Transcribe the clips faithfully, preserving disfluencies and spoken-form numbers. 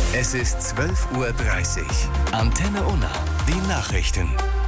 Es ist zwölf Uhr dreißig. Antenne Unna, die Nachrichten.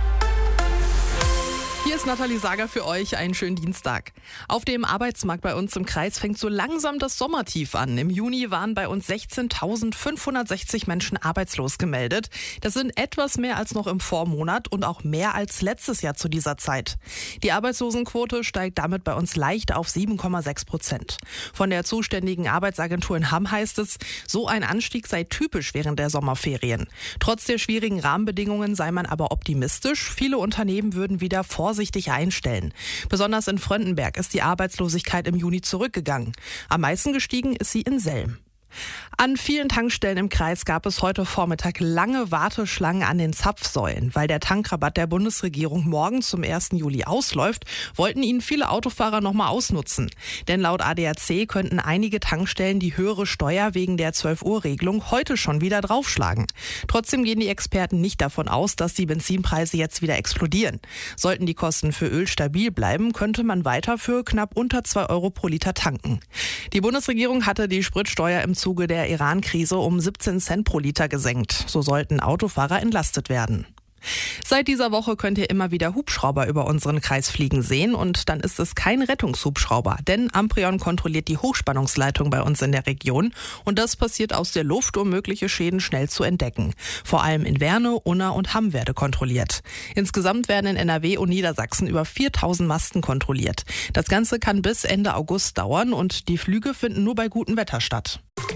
Hier ist Nathalie Sager für euch. Einen schönen Dienstag. Auf dem Arbeitsmarkt bei uns im Kreis fängt so langsam das Sommertief an. Im Juni waren bei uns sechzehntausendfünfhundertsechzig Menschen arbeitslos gemeldet. Das sind etwas mehr als noch im Vormonat und auch mehr als letztes Jahr zu dieser Zeit. Die Arbeitslosenquote steigt damit bei uns leicht auf sieben Komma sechs Prozent. Von der zuständigen Arbeitsagentur in Hamm heißt es, so ein Anstieg sei typisch während der Sommerferien. Trotz der schwierigen Rahmenbedingungen sei man aber optimistisch. Viele Unternehmen würden wieder vorsichtig einstellen. Besonders in Fröndenberg ist die Arbeitslosigkeit im Juni zurückgegangen. Am meisten gestiegen ist sie in Selm. An vielen Tankstellen im Kreis gab es heute Vormittag lange Warteschlangen an den Zapfsäulen. Weil der Tankrabatt der Bundesregierung morgen zum ersten Juli ausläuft, wollten ihn viele Autofahrer nochmal ausnutzen. Denn laut A D A C könnten einige Tankstellen die höhere Steuer wegen der zwölf Uhr Regelung heute schon wieder draufschlagen. Trotzdem gehen die Experten nicht davon aus, dass die Benzinpreise jetzt wieder explodieren. Sollten die Kosten für Öl stabil bleiben, könnte man weiter für knapp unter zwei Euro pro Liter tanken. Die Bundesregierung hatte die Spritsteuer im Zuge der Iran-Krise um siebzehn Cent pro Liter gesenkt. So sollten Autofahrer entlastet werden. Seit dieser Woche könnt ihr immer wieder Hubschrauber über unseren Kreis fliegen sehen und dann ist es kein Rettungshubschrauber, denn Amprion kontrolliert die Hochspannungsleitung bei uns in der Region und das passiert aus der Luft, um mögliche Schäden schnell zu entdecken. Vor allem in Werne, Unna und Hamm werde kontrolliert. Insgesamt werden in N R W und Niedersachsen über viertausend Masten kontrolliert. Das Ganze kann bis Ende August dauern und die Flüge finden nur bei gutem Wetter statt.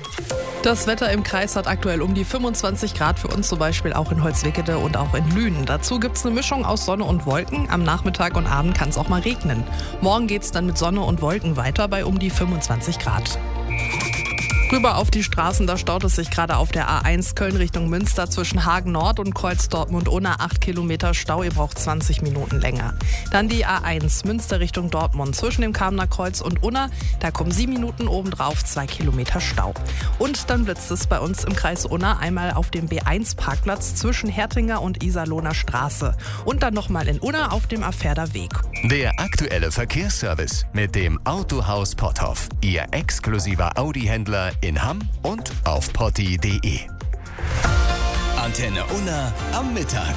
Das Wetter im Kreis hat aktuell um die fünfundzwanzig Grad, für uns zum Beispiel auch in Holzwickede und auch in Lünen. Dazu gibt es eine Mischung aus Sonne und Wolken. Am Nachmittag und Abend kann es auch mal regnen. Morgen geht es dann mit Sonne und Wolken weiter bei um die fünfundzwanzig Grad. Rüber auf die Straßen, da staut es sich gerade auf der A eins Köln Richtung Münster zwischen Hagen Nord und Kreuz Dortmund-Unna. acht Kilometer Stau, ihr braucht zwanzig Minuten länger. Dann die A eins Münster Richtung Dortmund zwischen dem Kamener Kreuz und Unna. Da kommen sieben Minuten obendrauf, zwei Kilometer Stau. Und dann blitzt es bei uns im Kreis Unna einmal auf dem B eins Parkplatz zwischen Hertinger und Iserlohner Straße. Und dann nochmal in Unna auf dem Afferder Weg. Der aktuelle Verkehrsservice mit dem Autohaus Potthoff. Ihr exklusiver Audi-Händler in Hamm und auf potti punkt de. Antenne Unna am Mittag.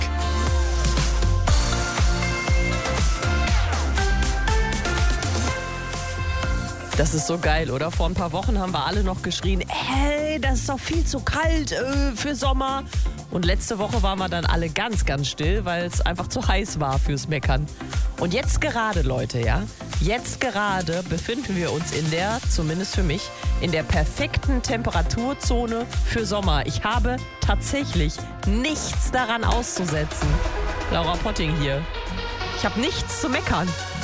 Das ist so geil, oder? Vor ein paar Wochen haben wir alle noch geschrien, ey, das ist doch viel zu kalt äh, für Sommer. Und letzte Woche waren wir dann alle ganz, ganz still, weil es einfach zu heiß war fürs Meckern. Und jetzt gerade, Leute, ja, jetzt gerade befinden wir uns in der, zumindest für mich, in der perfekten Temperaturzone für Sommer. Ich habe tatsächlich nichts daran auszusetzen. Laura Potting hier. Ich habe nichts zu meckern.